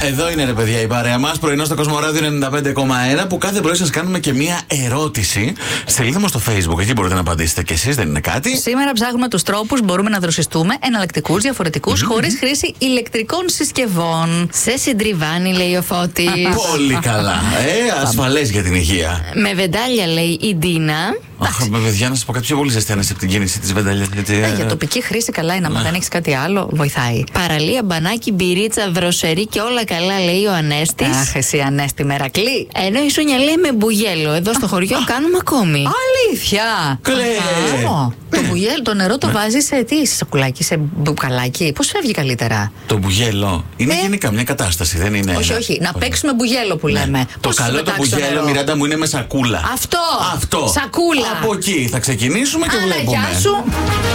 Εδώ είναι ρε παιδιά η παρέα μας, πρωινό στο Κοσμοράδιο 95,1, που κάθε πρωί σας κάνουμε και μία ερώτηση. Στείλτε μας στο Facebook, εκεί μπορείτε να απαντήσετε κι εσείς, δεν είναι κάτι. Σήμερα ψάχνουμε τους τρόπους μπορούμε να δροσιστούμε εναλλακτικούς, διαφορετικούς, χωρίς χρήση ηλεκτρικών συσκευών. Σε συντριβάνι, λέει ο Φώτης. Πολύ καλά. Ασφαλές για την υγεία. Με βεντάλια, λέει η Ντίνα. Αχ, παιδιά, να σας πω κάτι πιο πολύ ζεσταίνες από την κίνηση της βενταλιάς. Για τοπική χρήση καλά είναι, άμα δεν έχεις κάτι άλλο, βοηθάει. Παραλία, μπανάκι, μπυρίτσα, δροσερή και όλα καλά, λέει ο Ανέστης. Αχ, εσύ Ανέστη Μερακλή. Ενώ η Σούνια λέει με μπουγέλο. Εδώ στο χωριό κάνουμε ακόμη. Αλήθεια! Κλε! Το μπουγέλο, το νερό το βάζεις σε τι, σε σακουλάκι, σε μπουκαλάκι. Πώς φεύγει καλύτερα? Το μπουγέλο είναι γενικά μια κατάσταση, δεν είναι. Όχι, να παίξουμε μπουγέλο που λέμε. Το καλό το μπουγέλο, Μιράντα μου, είναι με σακούλα. Αυτό! Σακούλα! Από εκεί θα ξεκινήσουμε και Άρα, βλέπουμε. γεια σου.